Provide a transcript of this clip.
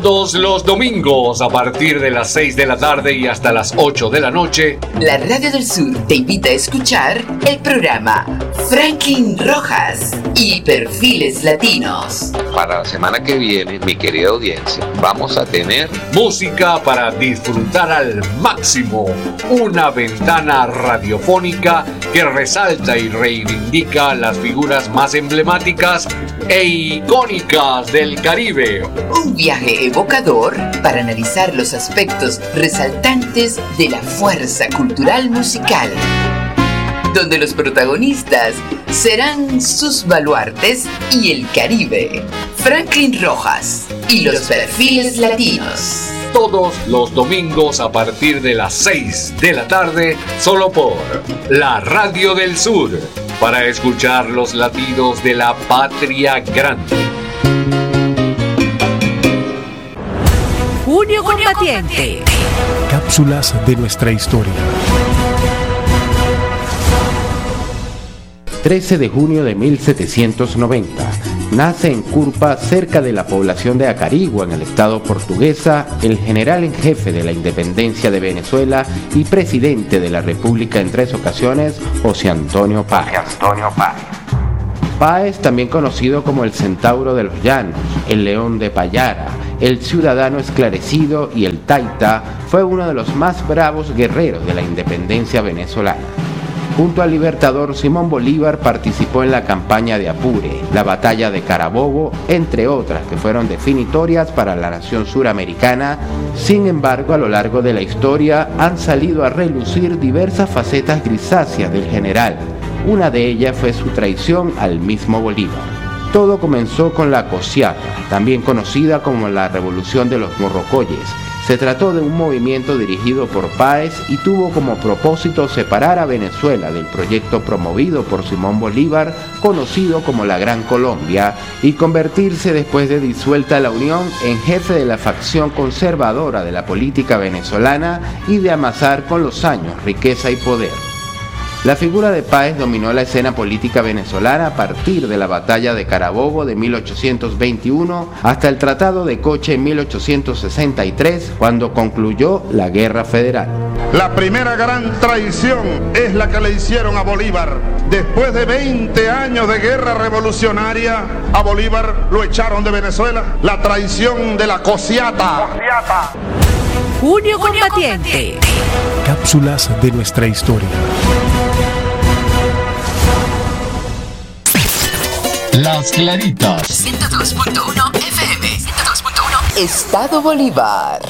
Todos los domingos a partir de las 6 de la tarde y hasta las 8 de la noche, la Radio del Sur te invita a escuchar el programa Franklin Rojas y Perfiles Latinos. Para la semana que viene, mi querida audiencia, vamos a tener música para disfrutar al máximo, una ventana radiofónica que resalta y reivindica las figuras más emblemáticas e icónicas del Caribe. Un viaje evocador para analizar los aspectos resaltantes de la fuerza cultural musical, donde los protagonistas serán sus baluartes y el Caribe. Franklin Rojas y los Perfiles Latinos. Todos los domingos a partir de las 6 de la tarde, solo por la Radio del Sur, para escuchar los latidos de la patria grande. Junio Combatiente. Cápsulas de nuestra historia. 13 de junio de 1790. Nace en Curpa, cerca de la población de Acarigua, en el estado Portuguesa, el general en jefe de la independencia de Venezuela y presidente de la República en 3 ocasiones, José Antonio Páez. Páez, también conocido como el Centauro de los Llanos, el León de Payara, el Ciudadano Esclarecido y el Taita, fue uno de los más bravos guerreros de la independencia venezolana. Junto al libertador Simón Bolívar participó en la campaña de Apure, la batalla de Carabobo, entre otras que fueron definitorias para la nación suramericana. Sin embargo, a lo largo de la historia han salido a relucir diversas facetas grisáceas del general. Una de ellas fue su traición al mismo Bolívar. Todo comenzó con la Cociata, también conocida como la Revolución de los Morrocoyes. Se trató de un movimiento dirigido por Páez y tuvo como propósito separar a Venezuela del proyecto promovido por Simón Bolívar, conocido como la Gran Colombia, y convertirse, después de disuelta la Unión, en jefe de la facción conservadora de la política venezolana y de amasar con los años riqueza y poder. La figura de Páez dominó la escena política venezolana a partir de la batalla de Carabobo de 1821 hasta el Tratado de Coche en 1863, cuando concluyó la Guerra Federal. La primera gran traición es la que le hicieron a Bolívar. Después de 20 años de guerra revolucionaria, a Bolívar lo echaron de Venezuela. La traición de la Cociata. Junio Combatiente. Cápsulas de nuestra historia. Las Claritas. 102.1 FM. 102.1 Estado Bolívar.